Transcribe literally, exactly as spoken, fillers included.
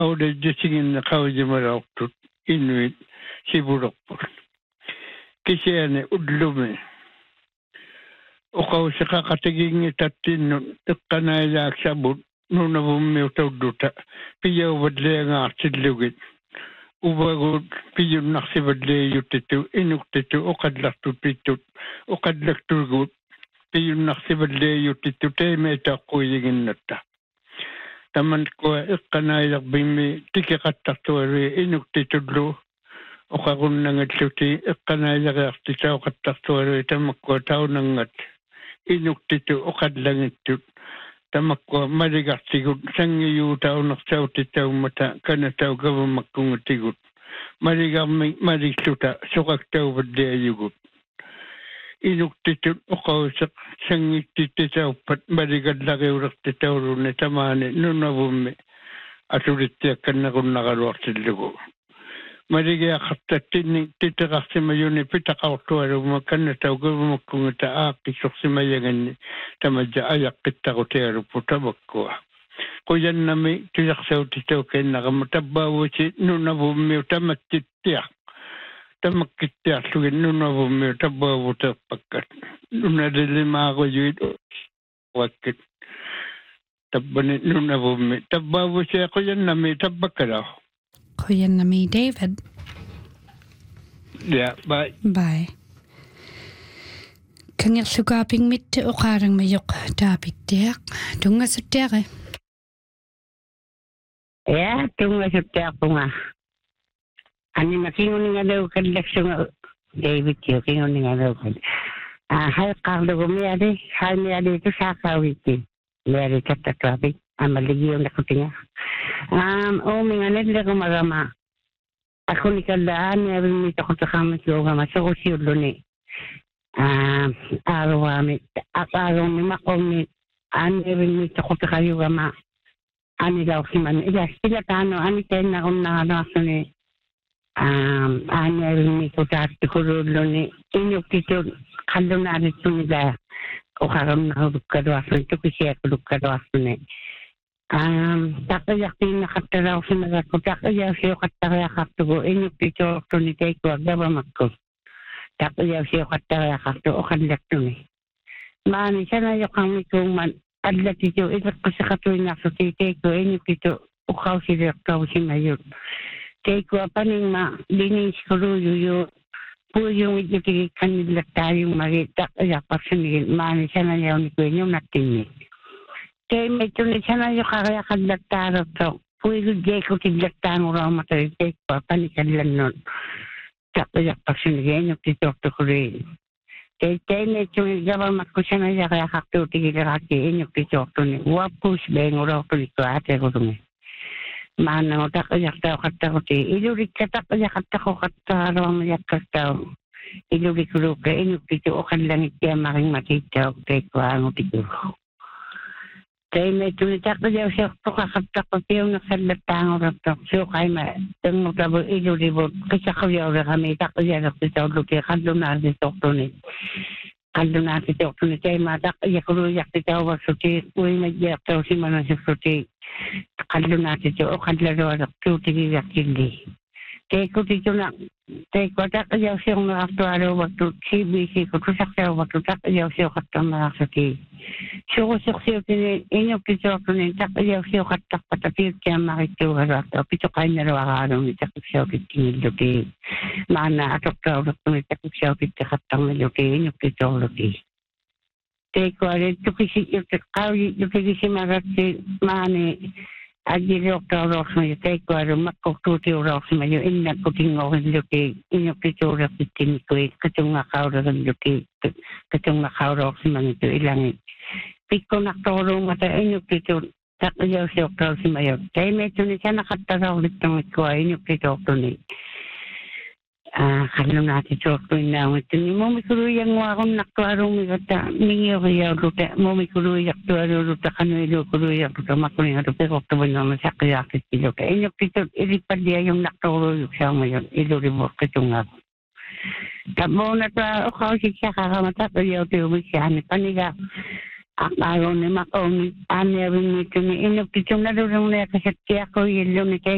Aude jesingin na kaujimarauktut inuit siburokpur. Kisiane udlume. Ukau sakakatiging itatin tukkanaya sabut nunavummi utauduta. Piyaw badle nga sidlugit. Ubagud piyun naksibadle yutitu inuktitu ukadlaktu pitut ukadlakturgut. Piyun naksibadle yutitu temeta kuyingin nata. Taman ko ikkanaya bimi tikikattaktuari inuktitudlu. Ukakun nangat suti ikkanaya kaktitaw kattaktuari tamakko tao nangat. Inuktitu ukadlangitut. Tamakko marigastigut sangiyu tao naksautitaw mata kanataw gavamakkungutigut. Marigami marisuta sukaktaw badayugut. Inuktitu ukausak sangititaw pat marigadlakiuraktitaw rune tamane nunavumme asuritya kannakun nakaluarsillugu. Marigya kattatin titakaksimayuni pitakautuaruma kannataw gavamakkungita aakisoksimayagani tamadya ayakkittakutiaru putabakkua. Kuyan nami tiyaksawtitaw kennakamutabawusi nunavumme utamatittiak. Tamakittiak sugin nunavumme utabawutapakkat. Nunadilimaako yuit wakit. Tabbani nunavumme. Tabawusi kuyan nami tabakkalaw. Kuyan nami David. Yeah, bye. Bye. Kanya sugaping mitte o karang mayok David tiak. Tunga sa tiak. Ya, tunga sa tiak po nga. Ani makingon nga daw kadlak sa David tiyo, kingon nga daw kadlak. Ah, hay Carlo gumiyari, hay miyari ito sa kawiti. Miyari katatwabig, amaligyo na kutinga. Um, o mga nila ko magama. Ako ni kadaan, miyari mito ko sa kamit ko gama. So ko siyo ni. Um, araw amit, araw ni makomit. Ani rin mito ko sa kayo gama. Ani daw si man. Ila sila tano, ani tayo na kung nakanaso ni. Um, ani rin mito dati ko ni. Inyok dito, kalo na rito nila. O karam na kadwaso. Ito kasi ako kadwaso ni. Um, takayak din nakataraw sa mga ko. Takayak siyo katarayak ako ko. Inyok dito ako ni tayo ko. Agdabamag ko. Takayak siyo katarayak ako. O kanlak to ni. Maani siya na yung kami kong man. Adlat dito. Ikat ko sa katuwin na so tayo ko. Inyok dito. Ukaw sila ako si Mayon. Tayo ko apaning ma. Dinis ko ruyo yun. Po yung ititigil kanila tayong marita. Kaya pasunigil. Maani siya na yung ko yung natingin. Kaya may tunay siya na yung kakaya kadlaktaro to. Puwilo jay ko tiglaktang uraw mataritay ko. Panikan lang nun. Kaya pagsunigay yung titorto ko rin. Kaya tayo may tunay gawang matko siya na yung kaya kakto tigilakaki yung titorto ni. Wapus beng uraw ko ito ate ko rin. Mana ko takayak tao kata ko ti. Ilurik ka takayak kata ko kata rawang mayak kata. Ilurik ko rin ka yung tito o kanlangit kaya making matitaw. Kaya ko ang tito. Kaya may tulitak na daw siya ito kakaptak ko tiyo nakalatang oras to. So kaya may tang magkabo ilulibot. Kasi kayaw na kami takaya na kita ulo kaya kando na dito ito ni. Kando na dito ito ni. Kaya matak iya kuluyak dito ako suti. Uy magyak daw si manan sa suti. Kando na dito o kando na dito tigiyak hindi. Kaya ko dito na. Kaya ko takayaw siya kung nakaktuaro waktu C B C ko. Tusak siya waktu takayaw siya katamang suti. So ko siya siya inyo pito ako na takayaw siya katak patapit kaya makituwa rato. Pito kayo na raw araw ni takip siya kitingil luti. Mana atok raw rato ni takip siya kitakatang na luti. Inyo pito luti. Kaya ko alin ito kasi yung kasi marati mani agilok raw raw sa iyo. Kaya ko alin makuktuti raw sa iyo. Inak ko tingaw ang luti. Inyo pito raw kitingil ko. Katong nakawra ang luti. Katong nakawra sa mga ito ilangin. Piko naktorong mata inyok dito takayaw siya oktaw si Mayor. Kaya medyo ni siya nakataraw ulit ng ikuha inyok dito oktaw ni. Ah, kalong natin siya oktaw na ito ni mo mikuruyang mo akong naktuarong mikata mingiyo kaya luta mo mikuruyak tuaro luta kano ilo kuruyak luta makunin ato pero oktaw na masya kaya kilo. Kaya inyok dito ilipad niya yung naktorong siya ngayon ilo ribot katong ako. Tamo na ta okaw siya kakamata kaya ito yung siya ni paniga. Ako ni Macron, ano yung ito ni Inok, ito na doon na kasatya ko yung lumikay